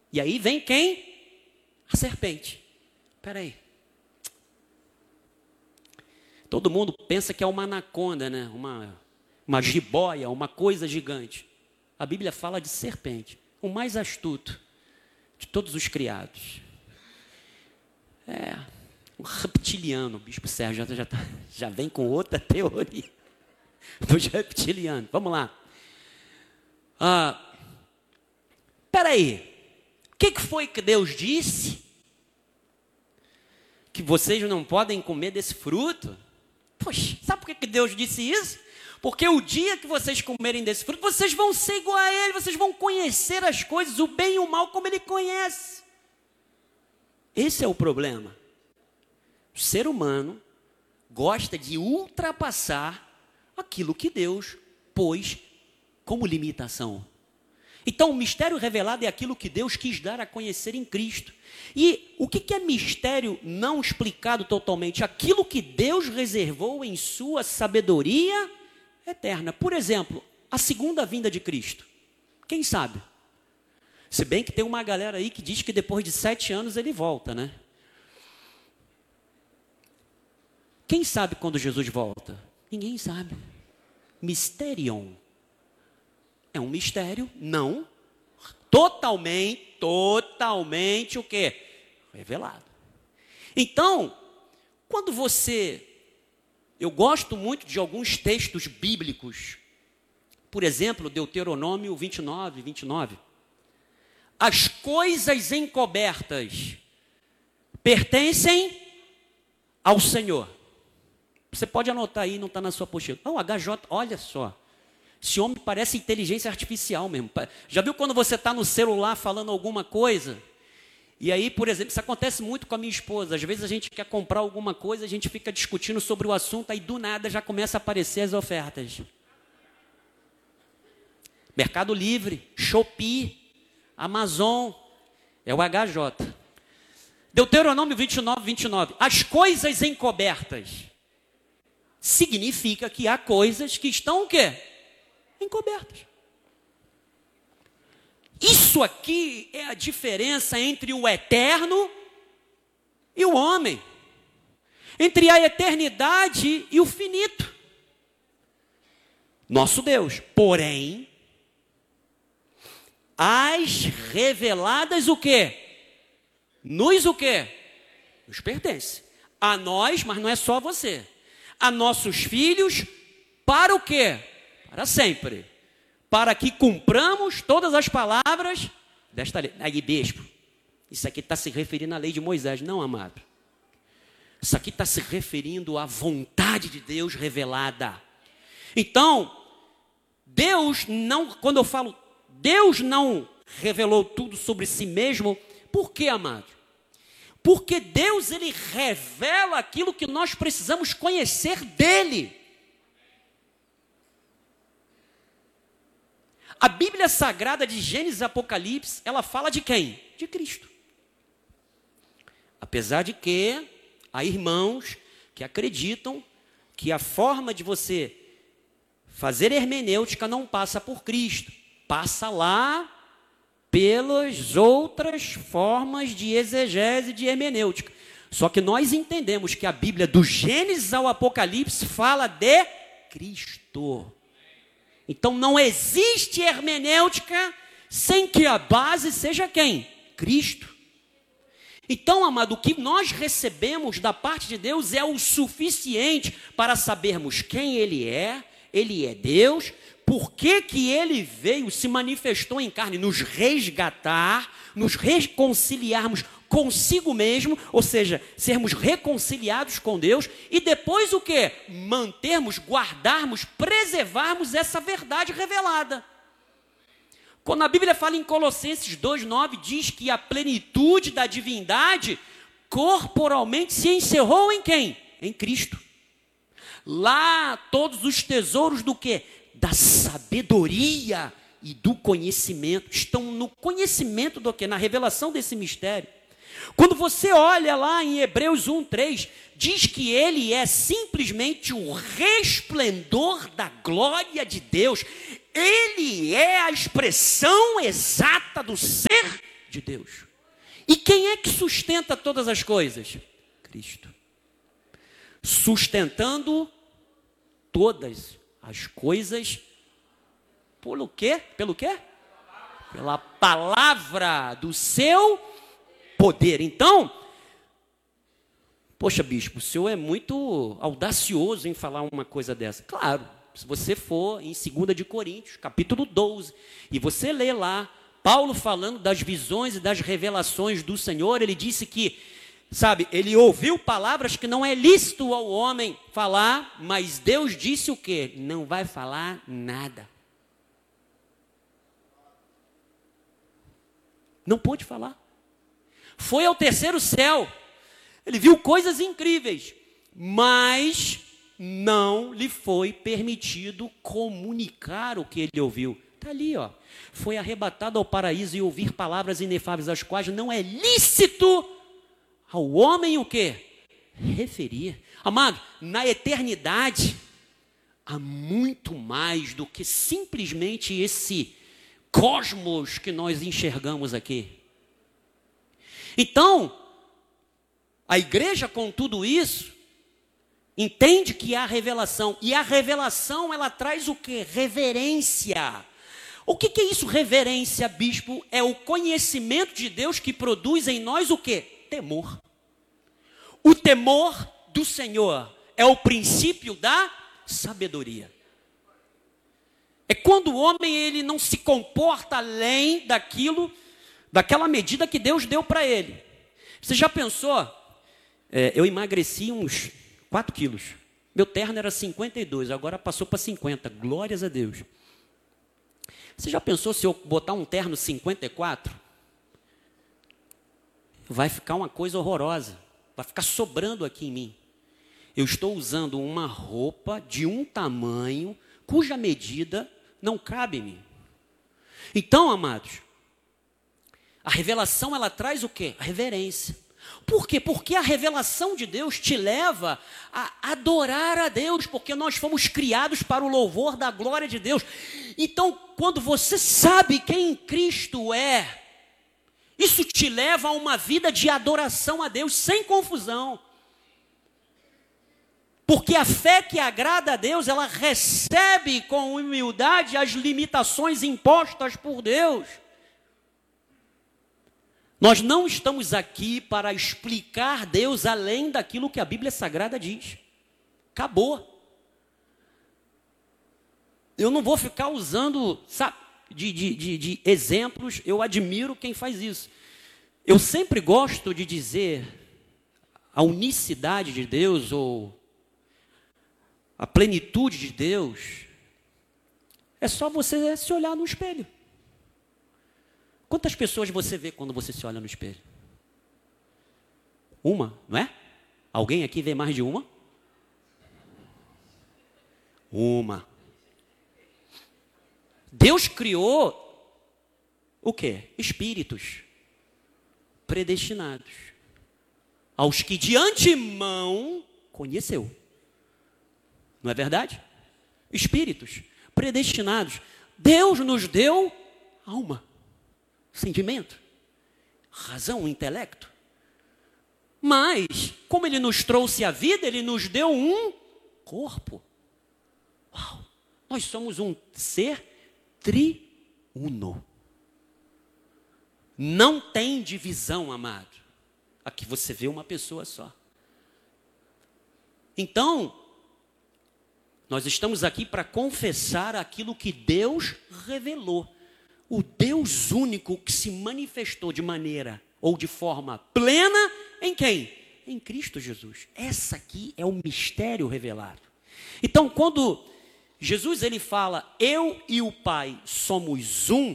E aí vem quem? A serpente. Espera aí. Todo mundo pensa que é uma anaconda, né? Uma jiboia, uma coisa gigante. A Bíblia fala de serpente, o mais astuto de todos os criados. Um reptiliano. O bispo Sérgio já vem com outra teoria dos reptilianos. Vamos lá. Espera aí. O que foi que Deus disse? Que vocês não podem comer desse fruto? Poxa, sabe por que Deus disse isso? Porque o dia que vocês comerem desse fruto, vocês vão ser igual a Ele, vocês vão conhecer as coisas, o bem e o mal, como Ele conhece. Esse é o problema. O ser humano gosta de ultrapassar aquilo que Deus pôs como limitação. Então, o mistério revelado é aquilo que Deus quis dar a conhecer em Cristo. E o que é mistério não explicado totalmente? Aquilo que Deus reservou em sua sabedoria eterna. Por exemplo, a segunda vinda de Cristo. Quem sabe? Se bem que tem uma galera aí que diz que depois de 7 anos ele volta, né? Quem sabe quando Jesus volta? Ninguém sabe. Mysterion. É um mistério não totalmente o quê? Revelado. Então, quando eu gosto muito de alguns textos bíblicos, por exemplo, Deuteronômio 29. As coisas encobertas pertencem ao Senhor. Você pode anotar aí, não está na sua apostila. HJ, olha só. Esse homem parece inteligência artificial mesmo. Já viu quando você está no celular falando alguma coisa? E aí, por exemplo, isso acontece muito com a minha esposa. Às vezes a gente quer comprar alguma coisa, a gente fica discutindo sobre o assunto, aí do nada já começa a aparecer as ofertas. Mercado Livre, Shopee, Amazon, é o HJ. Deuteronômio 29. As coisas encobertas. Significa que há coisas que estão o quê? Encobertas. Isso aqui é a diferença entre o eterno e o homem. Entre a eternidade e o finito. Nosso Deus. Porém, as reveladas o quê? O quê? Nos pertence. A nós, mas não é só você. A nossos filhos, para o quê? Para sempre. Para que cumpramos todas as palavras desta lei. Aí, bispo, isso aqui está se referindo à lei de Moisés. Não, amado. Isso aqui está se referindo à vontade de Deus revelada. Então, Deus não, quando eu falo, Deus não revelou tudo sobre si mesmo. Por quê, amado? Porque Deus, ele revela aquilo que nós precisamos conhecer dele. A Bíblia Sagrada de Gênesis e Apocalipse, ela fala de quem? De Cristo. Apesar de que há irmãos que acreditam que a forma de você fazer hermenêutica não passa por Cristo. Passa lá pelas outras formas de exegese de hermenêutica. Só que nós entendemos que a Bíblia, do Gênesis ao Apocalipse, fala de Cristo. Então não existe hermenêutica sem que a base seja quem? Cristo. Então, amado, o que nós recebemos da parte de Deus é o suficiente para sabermos quem Ele é Deus, por que Ele veio, se manifestou em carne, nos resgatar, nos reconciliarmos consigo mesmo, ou seja, sermos reconciliados com Deus, e depois o quê? Mantermos, guardarmos, preservarmos essa verdade revelada. Quando a Bíblia fala em Colossenses 2,9, diz que a plenitude da divindade corporalmente se encerrou em quem? Em Cristo. Lá todos os tesouros do quê? Da sabedoria e do conhecimento estão no conhecimento do quê? Na revelação desse mistério. Quando você olha lá em Hebreus 1:3, diz que ele é simplesmente o resplendor da glória de Deus. Ele é a expressão exata do ser de Deus. E quem é que sustenta todas as coisas? Cristo. Sustentando todas as coisas pelo quê? Pelo quê? Pela palavra do seu poder. Então, poxa, bispo, o senhor é muito audacioso em falar uma coisa dessa. Claro, se você for em 2 de Coríntios, capítulo 12, e você lê lá, Paulo falando das visões e das revelações do Senhor, ele disse que, sabe, ele ouviu palavras que não é lícito ao homem falar, mas Deus disse o quê? Não vai falar nada. Não pôde falar. Foi ao terceiro céu. Ele viu coisas incríveis, mas não lhe foi permitido comunicar o que ele ouviu. Está ali, ó. Foi arrebatado ao paraíso e ouvir palavras inefáveis, as quais não é lícito ao homem o quê? Referir. Amado, na eternidade, há muito mais do que simplesmente esse cosmos que nós enxergamos aqui. Então, a igreja com tudo isso, entende que há revelação. E a revelação, ela traz o quê? Reverência. O que é isso, reverência, bispo? É o conhecimento de Deus que produz em nós o quê? Temor. O temor do Senhor é o princípio da sabedoria. É quando o homem ele não se comporta além daquela medida que Deus deu para ele. Você já pensou? Eu emagreci uns 4 quilos. Meu terno era 52, agora passou para 50. Glórias a Deus. Você já pensou se eu botar um terno 54? Vai ficar uma coisa horrorosa. Vai ficar sobrando aqui em mim. Eu estou usando uma roupa de um tamanho cuja medida não cabe em mim. Então, amados, a revelação ela traz o quê? A reverência. Por quê? Porque a revelação de Deus te leva a adorar a Deus, porque nós fomos criados para o louvor da glória de Deus. Então, quando você sabe quem Cristo é, isso te leva a uma vida de adoração a Deus, sem confusão. Porque a fé que agrada a Deus, ela recebe com humildade as limitações impostas por Deus. Nós não estamos aqui para explicar Deus além daquilo que a Bíblia Sagrada diz. Acabou. Eu não vou ficar usando, sabe, de exemplos. Eu admiro quem faz isso. Eu sempre gosto de dizer a unicidade de Deus ou a plenitude de Deus. É só você se olhar no espelho. Quantas pessoas você vê quando você se olha no espelho? Uma, não é? Alguém aqui vê mais de uma? Uma. Deus criou o quê? Espíritos predestinados, aos que de antemão conheceu. Não é verdade? Espíritos predestinados. Deus nos deu alma, sentimento, razão, intelecto. Mas, como Ele nos trouxe a vida, Ele nos deu um corpo. Uau! Nós somos um ser triuno. Não tem divisão, amado. Aqui você vê uma pessoa só. Então, nós estamos aqui para confessar aquilo que Deus revelou. O Deus único que se manifestou de maneira ou de forma plena em quem? Em Cristo Jesus. Essa aqui é o mistério revelado. Então, quando Jesus ele fala, eu e o Pai somos um,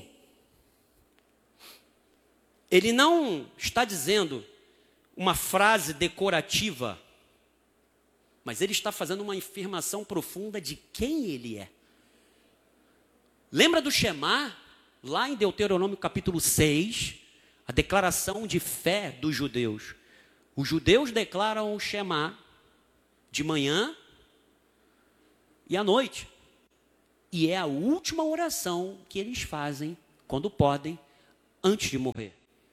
ele não está dizendo uma frase decorativa, mas ele está fazendo uma afirmação profunda de quem ele é. Lembra do Shema? Lá em Deuteronômio capítulo 6, a declaração de fé dos judeus. Os judeus declaram o Shema de manhã e à noite. E é a última oração que eles fazem quando podem, antes de morrer.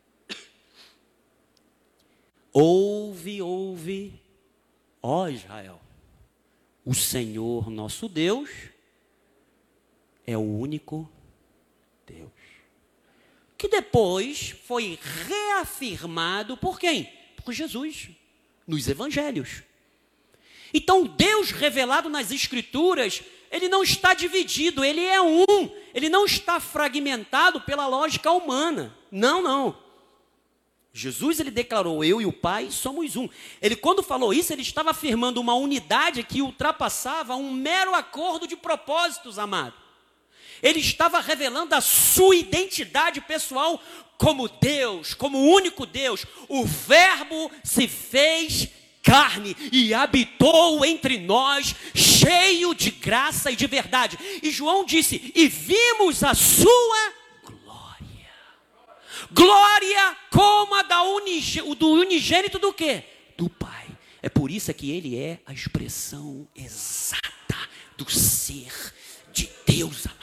Ouve, ouve, ó Israel, o Senhor nosso Deus é o único Deus. Que depois foi reafirmado por quem? Por Jesus, nos evangelhos. Então, Deus revelado nas Escrituras, ele não está dividido, ele é um, ele não está fragmentado pela lógica humana. Não, não. Jesus, ele declarou, eu e o Pai somos um. Ele, quando falou isso, ele estava afirmando uma unidade que ultrapassava um mero acordo de propósitos, amado. Ele estava revelando a sua identidade pessoal como Deus, como o único Deus. O Verbo se fez carne e habitou entre nós, cheio de graça e de verdade. E João disse, e vimos a sua glória. Glória como a do unigênito do quê? Do Pai. É por isso que ele é a expressão exata do ser de Deus, amado.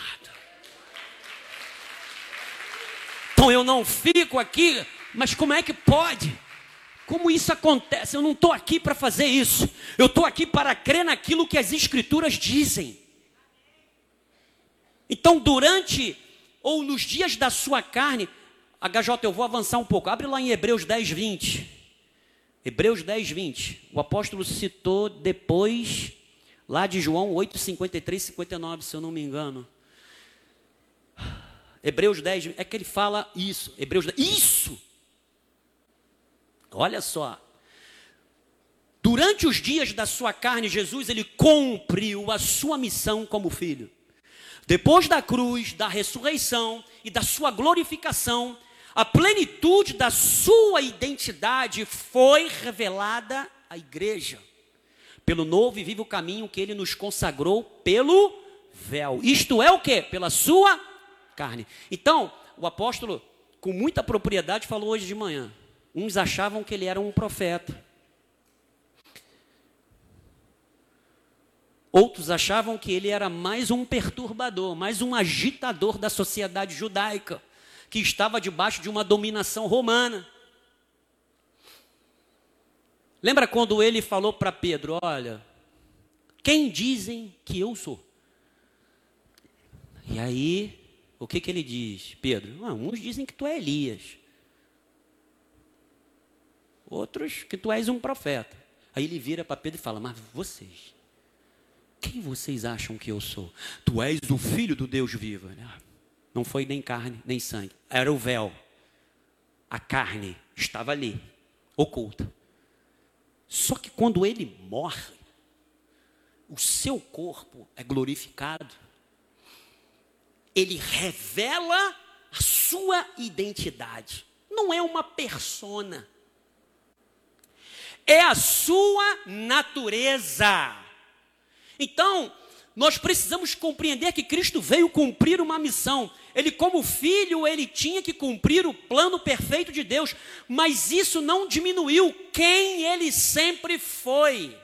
Então eu não fico aqui, mas como é que pode? Como isso acontece? Eu não estou aqui para fazer isso. Eu estou aqui para crer naquilo que as Escrituras dizem. Então, durante ou nos dias da sua carne, HJ, eu vou avançar um pouco. Abre lá em Hebreus 10, 20. Hebreus 10, 20. O apóstolo citou depois, lá de João 8, 53, 59, se eu não me engano. Hebreus 10, é que ele fala isso. Hebreus 10, isso! Olha só. Durante os dias da sua carne, Jesus, ele cumpriu a sua missão como filho. Depois da cruz, da ressurreição e da sua glorificação, a plenitude da sua identidade foi revelada à igreja. Pelo novo e vivo caminho que ele nos consagrou pelo véu. Isto é o quê? Pela sua carne. Então, o apóstolo, com muita propriedade, falou hoje de manhã. Uns achavam que ele era um profeta. Outros achavam que ele era mais um perturbador, mais um agitador da sociedade judaica, que estava debaixo de uma dominação romana. Lembra quando ele falou para Pedro, olha, quem dizem que eu sou? E aí, o que ele diz? Pedro, uns dizem que tu é Elias. Outros que tu és um profeta. Aí ele vira para Pedro e fala, mas vocês, quem vocês acham que eu sou? Tu és o filho do Deus vivo. Não foi nem carne, nem sangue. Era o véu. A carne estava ali, oculta. Só que quando ele morre, o seu corpo é glorificado. Ele revela a sua identidade. Não é uma persona. É a sua natureza. Então, nós precisamos compreender que Cristo veio cumprir uma missão. Ele, como filho, ele tinha que cumprir o plano perfeito de Deus. Mas isso não diminuiu quem ele sempre foi.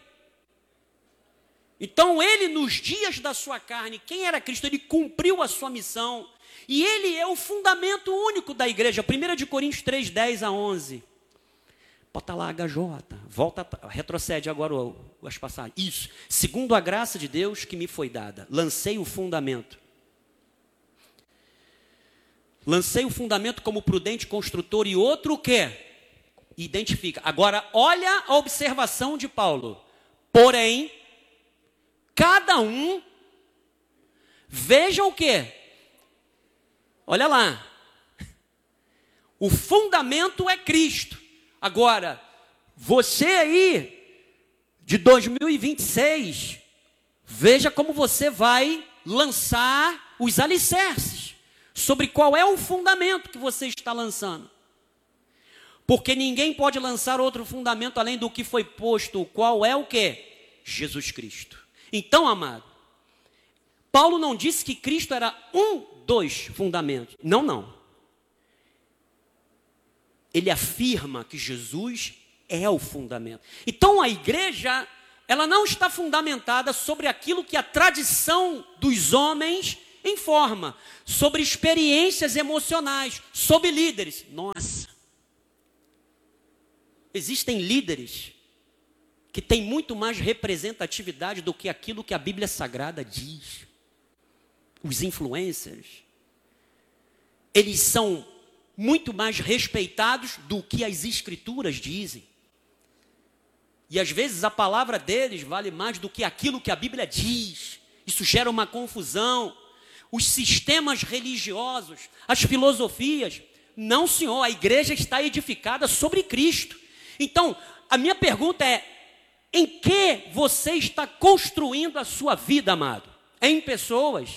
Então, ele, nos dias da sua carne, quem era Cristo? Ele cumpriu a sua missão. E ele é o fundamento único da igreja. 1 Coríntios 3, 10 a 11. Bota lá HJ, volta, retrocede agora as passagens. Isso, segundo a graça de Deus que me foi dada, lancei o fundamento. Lancei o fundamento como prudente construtor e outro o quê? Identifica. Agora, olha a observação de Paulo. Porém, cada um, veja o quê? Olha lá. O fundamento é Cristo. Agora, você aí, de 2026, veja como você vai lançar os alicerces, sobre qual é o fundamento que você está lançando. Porque ninguém pode lançar outro fundamento além do que foi posto, qual é o quê? Jesus Cristo. Então, amado, Paulo não disse que Cristo era um dos fundamentos. Não, não. Ele afirma que Jesus é o fundamento. Então a igreja, ela não está fundamentada sobre aquilo que a tradição dos homens informa, sobre experiências emocionais, sobre líderes. Nossa, Existem líderes que têm muito mais representatividade do que aquilo que a Bíblia Sagrada diz. Os influencers, eles são muito mais respeitados do que as Escrituras dizem. E às vezes a palavra deles vale mais do que aquilo que a Bíblia diz. Isso gera uma confusão. Os sistemas religiosos, as filosofias. Não, senhor, a igreja está edificada sobre Cristo. Então, a minha pergunta é: em que você está construindo a sua vida, amado? Em pessoas?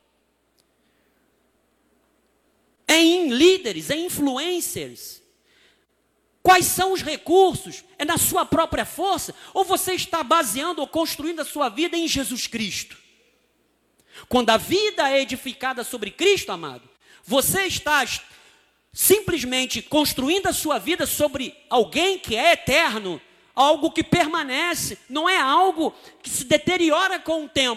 Em líderes, em influencers? Quais são os recursos? É na sua própria força? Ou você está baseando ou construindo a sua vida em Jesus Cristo? Quando a vida é edificada sobre Cristo, amado, você está simplesmente construindo a sua vida sobre alguém que é eterno, algo que permanece, não é algo que se deteriora com o tempo.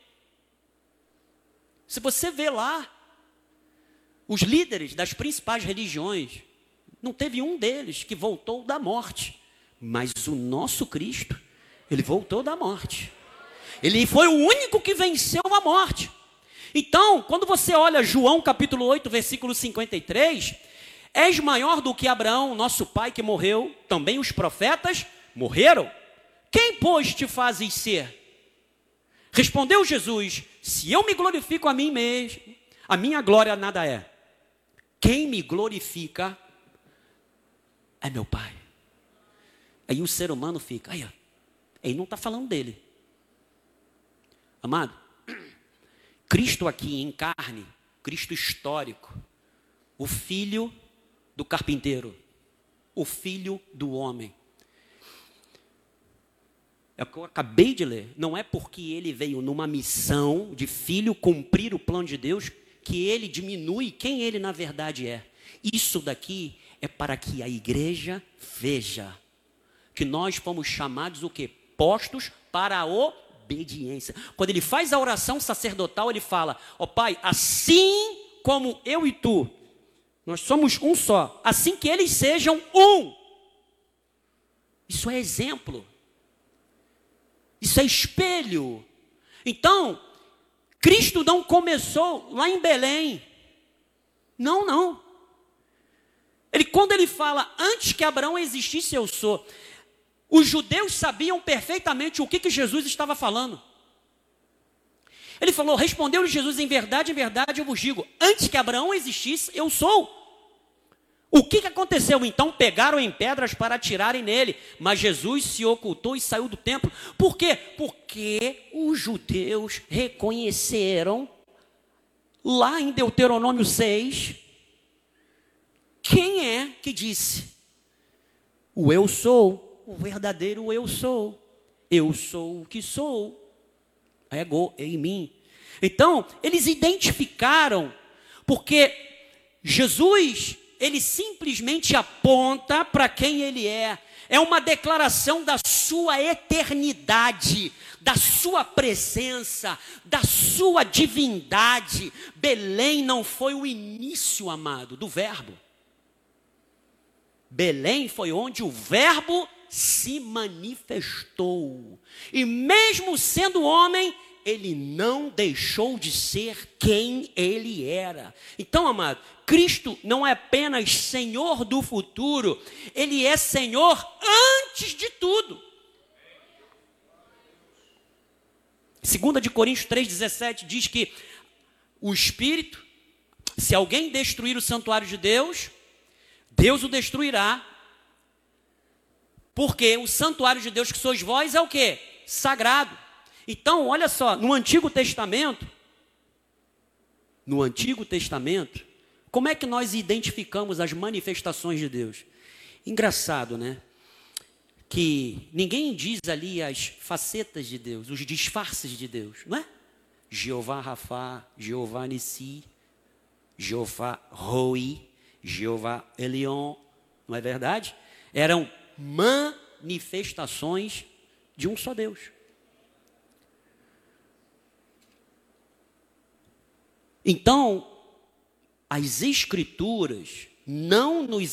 Se você vê lá, os líderes das principais religiões, não teve um deles que voltou da morte. Mas o nosso Cristo, ele voltou da morte. Ele foi o único que venceu a morte. Então, quando você olha João capítulo 8, versículo 53, és maior do que Abraão, nosso pai que morreu, também os profetas morreram. Quem, pois, te fazes ser? Respondeu Jesus: se eu me glorifico a mim mesmo, a minha glória nada é. Quem me glorifica é meu Pai. Aí o ser humano fica, aí, ó, ele não está falando dele. Amado, Cristo aqui em carne, Cristo histórico, o filho do carpinteiro, o filho do homem. É o que eu acabei de ler. Não é porque ele veio numa missão de filho cumprir o plano de Deus que ele diminui quem ele na verdade é. Isso daqui é para que a igreja veja que nós fomos chamados o quê? Postos para a obediência. Quando ele faz a oração sacerdotal, ele fala: ó Pai, assim como eu e tu, nós somos um só, assim que eles sejam um. Isso é exemplo. Isso é espelho. Então, Cristo não começou lá em Belém. Não, não. Quando ele fala, antes que Abraão existisse, eu sou. Os judeus sabiam perfeitamente o que Jesus estava falando. Ele falou, respondeu-lhe Jesus, em verdade eu vos digo, antes que Abraão existisse, eu sou. O que aconteceu? Então pegaram em pedras para atirarem nele, mas Jesus se ocultou e saiu do templo. Por quê? Porque os judeus reconheceram, lá em Deuteronômio 6, quem é que disse? O eu sou, o verdadeiro eu sou o que sou, ego em mim. Então, eles identificaram, porque Jesus, ele simplesmente aponta para quem ele é. É uma declaração da sua eternidade, da sua presença, da sua divindade. Belém não foi o início, amado, do verbo. Belém foi onde o verbo se manifestou. E mesmo sendo homem, ele não deixou de ser quem ele era. Então, amado, Cristo não é apenas Senhor do futuro, ele é Senhor antes de tudo. 2 Coríntios 3,17 diz que o Espírito, se alguém destruir o santuário de Deus, Deus o destruirá. Porque o santuário de Deus que sois vós é o quê? Sagrado. Então, olha só, no Antigo Testamento, como é que nós identificamos as manifestações de Deus? Engraçado, né? Que ninguém diz ali as facetas de Deus, os disfarces de Deus, não é? Jeová Rafá, Jeová Nissi, Jeová Roi, Jeová Elion, não é verdade? Eram manifestações de um só Deus. Então, as Escrituras não nos